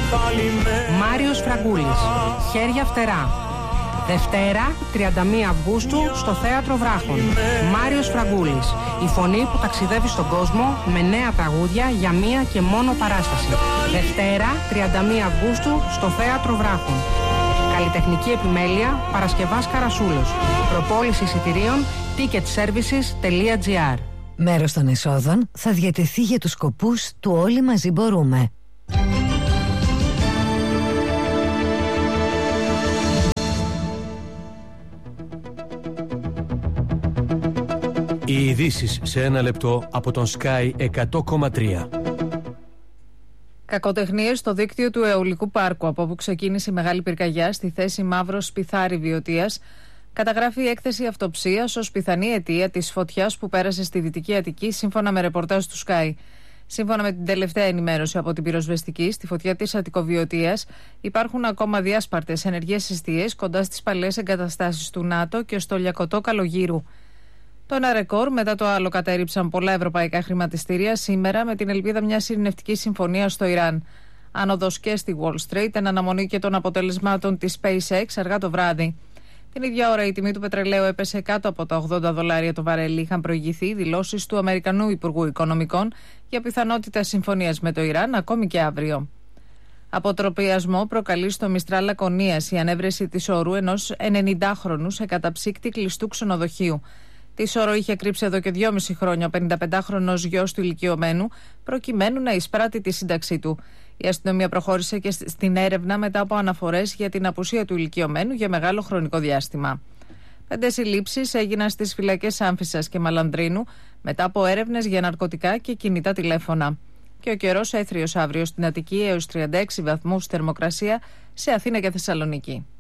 Μάριος Φραγκούλης, Χέρια φτερά. Δευτέρα, 31 Αυγούστου, στο Θέατρο Βράχων. Μάριος Φραγκούλης, η φωνή που ταξιδεύει στον κόσμο με νέα τραγούδια για μία και μόνο παράσταση. Δευτέρα, 31 Αυγούστου, στο Θέατρο Βράχων. Καλλιτεχνική επιμέλεια, Παρασκευάς Καρασούλος. Προπόληση εισιτηρίων, ticketservices.gr. Μέρος των εσόδων θα διατεθεί για τους σκοπούς του Όλοι Μαζί Μπορούμε. Οι ειδήσεις σε ένα λεπτό από τον Sky 100,3. Κακοτεχνίες στο δίκτυο του Αιωλικού Πάρκου, από όπου ξεκίνησε η μεγάλη πυρκαγιά στη θέση Μαύρος Σπιθάρη Βιωτίας, καταγράφει η έκθεση αυτοψίας ως πιθανή αιτία της φωτιάς που πέρασε στη Δυτική Αττική, σύμφωνα με ρεπορτάζ του Sky. Σύμφωνα με την τελευταία ενημέρωση από την πυροσβεστική, στη φωτιά της Αττικοβιωτίας υπάρχουν ακόμα διάσπαρτες ενεργές εστίες κοντά στις παλαιές εγκαταστάσεις του ΝΑΤΟ και στο λιακωτό Καλογύρου. Το ένα ρεκόρ μετά το άλλο κατέριψαν πολλά ευρωπαϊκά χρηματιστήρια σήμερα, με την ελπίδα μιας ειρηνευτικής συμφωνίας στο Ιράν. Άνοδος και στη Wall Street, εν αναμονή και των αποτελεσμάτων της SpaceX αργά το βράδυ. Την ίδια ώρα η τιμή του πετρελαίου έπεσε κάτω από τα $80 το βαρέλι. Είχαν προηγηθεί δηλώσεις του Αμερικανού Υπουργού Οικονομικών για πιθανότητα συμφωνίας με το Ιράν ακόμη και αύριο. Αποτροπιασμό προκαλεί στο Μιστράλ Λακωνίας η ανέβρεση της ορού ενός 90χρονου σε καταψύκτη κλειστού ξενοδοχείου. Τη σώρο είχε κρύψει εδώ και 2,5 χρόνια ο 55χρονος γιος του ηλικιωμένου, προκειμένου να εισπράττει τη σύνταξή του. Η αστυνομία προχώρησε και στην έρευνα μετά από αναφορές για την απουσία του ηλικιωμένου για μεγάλο χρονικό διάστημα. 5 συλλήψεις έγιναν στις φυλακές Άμφισσας και Μαλανδρίνου μετά από έρευνες για ναρκωτικά και κινητά τηλέφωνα. Και ο καιρός έθριος αύριο στην Αττική έως 36 βαθμούς θερμοκρασία σε Αθήνα και Θεσσαλονίκη.